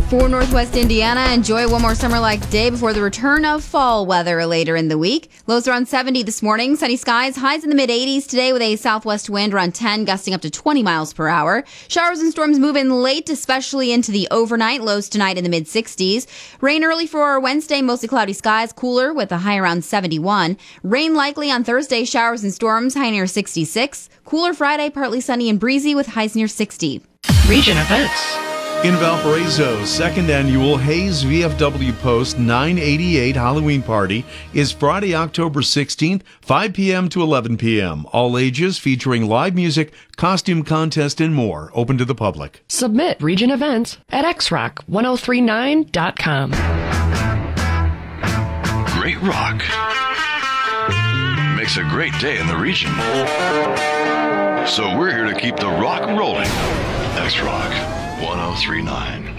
For Northwest Indiana, enjoy one more summer-like day before the return of fall weather later in the week. Lows around 70 this morning. Sunny skies. Highs in the mid-80s today with a southwest wind around 10, gusting up to 20 miles per hour. Showers and storms move in late, especially into the overnight. Lows tonight in the mid-60s. Rain early for Wednesday. Mostly cloudy skies. Cooler with a high around 71. Rain likely on Thursday. Showers and storms. High near 66. Cooler Friday. Partly sunny and breezy with highs near 60. Region events. In Valparaiso, second annual Hayes VFW Post 988 Halloween Party is Friday, October 16th, 5 p.m. to 11 p.m. All ages, featuring live music, costume contest, and more. Open to the public. Submit region events at xrock1039.com. Great rock makes a great day in the region. So we're here to keep the rock rolling. X-Rock 1039.